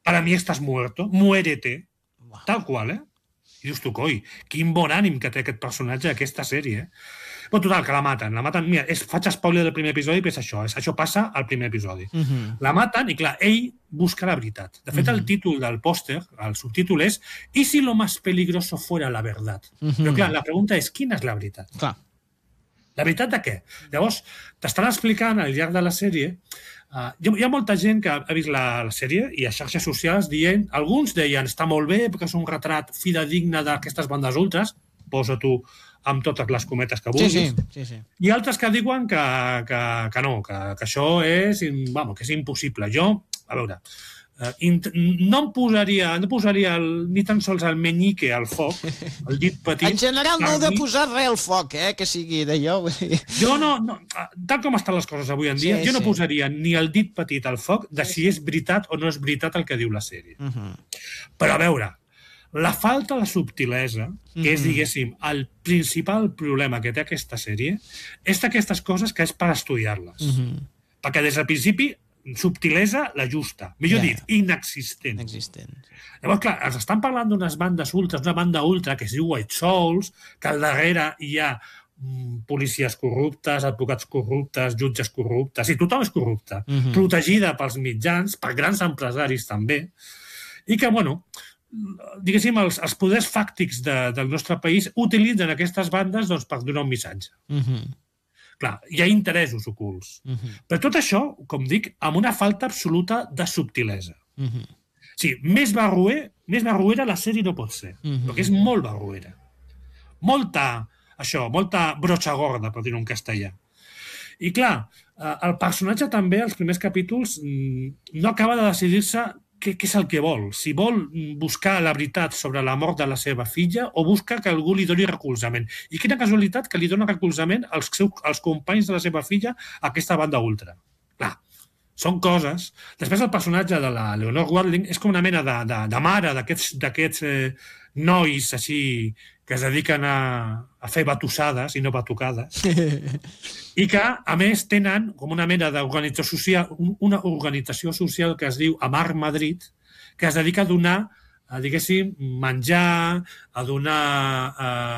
para mi estás muerto, muérete, tal qual, I dius tu, coi, quin bon ànim que té aquest personatge d'aquesta sèrie, Però total, que la maten. Mira, faig spoiler del primer episodi, però és això passa al primer episodi. La maten i, clar, ell busca la veritat. De fet, el títol del pòster, el subtítol és «Y si lo más peligroso fuera la verdad?» Però, clar, la pregunta és «Quina és la veritat?» Clar. La veritat de què? Llavors, t'estan explicant al llarg de la sèrie. Hi ha molta gent que ha vist la sèrie i a xarxes socials dient, alguns deien està molt bé perquè és un retrat fidedigne d'aquestes bandes ultres, posa tu amb totes les cometes que vulguis, sí. I altres que diuen que no, que això és impossible. Jo, a veure, no posaria ni tan sols el menyique al foc, el dit petit... En general no heu de posar res al foc, que sigui d'allò. Jo no, tal com estan les coses avui en dia, jo no posaria ni el dit petit al foc de si és veritat o no és veritat el que diu la sèrie. Però a veure, la falta de subtilesa, que és, diguéssim, el principal problema que té aquesta sèrie, és d'aquestes coses que és per estudiar-les. Perquè des del principi, subtilesa la justa. Millor dit, inexistent. Llavors, clar, ens estan parlant d'unes bandes ultres, una banda ultra que es diu White Souls, que al darrere hi ha policies corruptes, advocats corruptes, jutges corruptes, i tothom és corrupte, protegida pels mitjans, per grans empresaris també, i que, bueno, diguéssim, els poders fàctics del nostre país utilitzen aquestes bandes per donar un missatge. Clar, hi ha interessos ocults. Però tot això, com dic, amb una falta absoluta de subtilesa. Sí, més barruera la sèrie no pot ser, perquè és molt barruera. Molta broxa gorda, per dir-ho en castellà. I clar, el personatge també, als primers capítols, no acaba de decidir-se què és el que vol. Si vol buscar la veritat sobre la mort de la seva filla o busca que algú li doni recolzament. I quina casualitat que li dona recolzament als companys de la seva filla a aquesta banda ultra. Clar, són coses... Després el personatge de la Leonor Watling és com una mena de mare d'aquests nois així que es dediquen a fer batussades i no batucades, i que, a més, tenen com una mena una organització social que es diu Amar Madrid, que es dedica a donar, diguéssim, menjar, a donar,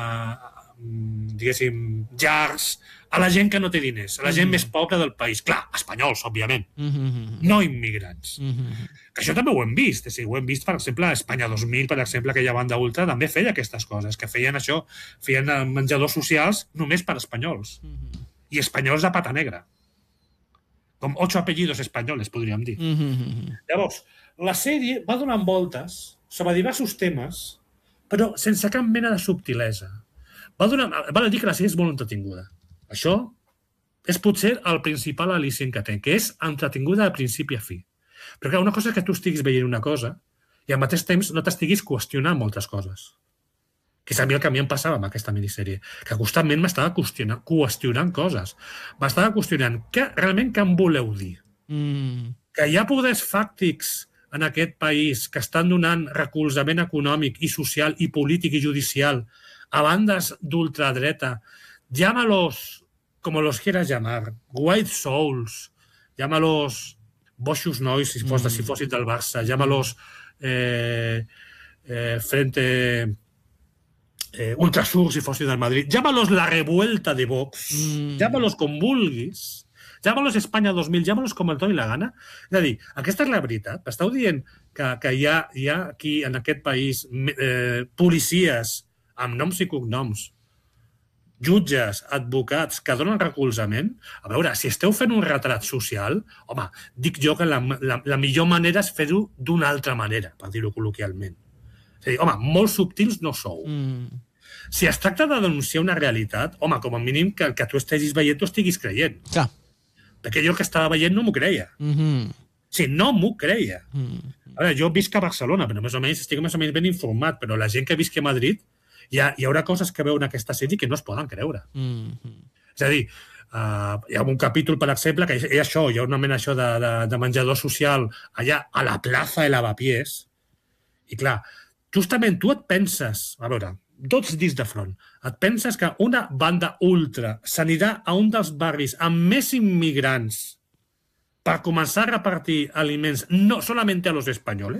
diguéssim, jars a la gent que no té diners, a la gent més pobra del país. Clar, espanyols, òbviament, no immigrants. Que això també ho hem vist. Ho hem vist, per exemple, a Espanya 2000, per exemple, aquella banda ultra també feia aquestes coses, que feien això, feien menjadors socials només per espanyols. I espanyols de pata negra. Com 8 apellidos espanyols, podríem dir. Llavors, la sèrie va donant voltes sobre diversos temes, però sense cap mena de subtilesa. Val a dir que la sèrie és molt entretinguda. Això és potser el principal al·licient que té, que és entretinguda de principi a fi. Però clar, una cosa és que tu estiguis veient una cosa i al mateix temps no t'estiguis qüestionant moltes coses. Que és a mi el que a mi em passava amb aquesta minissèrie, que constantment m'estava qüestionant coses. M'estava qüestionant realment què em voleu dir. Que hi ha poders fàctics en aquest país que estan donant recolzament econòmic i social i polític i judicial a bandes d'ultradreta. Llámalos como los quieras llamar, White Souls, llámalos boixos nois, si fossin del Barça, llámalos Frente Ultrasur, si fossin del Madrid, llámalos la revuelta de Vox, llámalos com vulguis, llámalos Espanya 2000, llámalos com el doni la gana. És a dir, aquesta és la veritat. Esteu dient que hi ha aquí, en aquest país, policies amb noms i cognoms, jutges, advocats, que donen recolzament. A veure, si esteu fent un retrat social, home, dic jo que la millor manera és fer-ho d'una altra manera, per dir-ho col·loquialment. És a dir, home, molt subtils no sou. Si es tracta de denunciar una realitat, home, com a mínim que el que tu estiguis veient t'ho estiguis creient. Clar. Perquè jo el que estava veient no m'ho creia. Sí, no m'ho creia. A veure, jo visc a Barcelona, però més o menys estic més o menys ben informat, però la gent que visqui a Madrid hi haurà coses que veuen aquesta sèrie que no es poden creure. És a dir, hi ha un capítol, per exemple, que hi ha una mena de menjador social allà a la plaça de Lavapiés, i clar, justament tu et penses, a veure, 2 dits de front, et penses que una banda ultra s'anirà a un dels barris amb més immigrants per començar a repartir aliments no solamente a los españoles,